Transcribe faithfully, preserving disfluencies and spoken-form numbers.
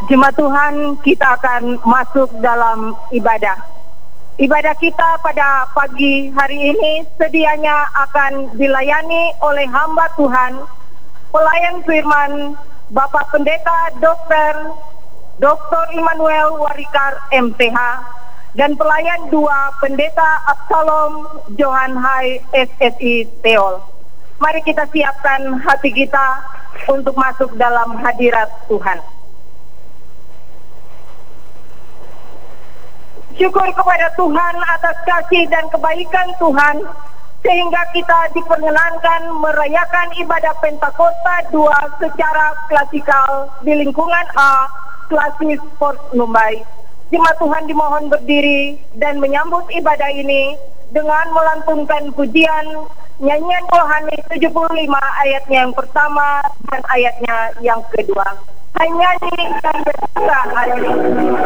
Jemaat Tuhan, kita akan masuk dalam ibadah. Ibadah kita pada pagi hari ini sedianya akan dilayani oleh hamba Tuhan, pelayan firman, Bapak Pendeta Dokter Doktor Immanuel Warikar M P H, dan pelayan dua Pendeta Absalom Johan Hai S S I Teol. Mari kita siapkan hati kita untuk masuk dalam hadirat Tuhan. Syukur kepada Tuhan atas kasih dan kebaikan Tuhan, sehingga kita diperkenankan merayakan ibadah Pentakosta dua secara klasikal di lingkungan A, Klasis Port Numbai. Jemaat Tuhan dimohon berdiri dan menyambut ibadah ini dengan melantunkan pujian nyanyian rohani tujuh puluh lima ayatnya yang pertama dan ayatnya yang kedua. Hanya di dan bersuka hari ini.